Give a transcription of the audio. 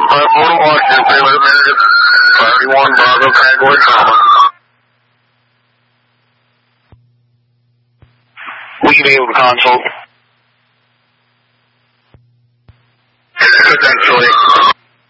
5-4 Washington, Taylor American, 31 Bravo Tango Trauma. We can be able to consult.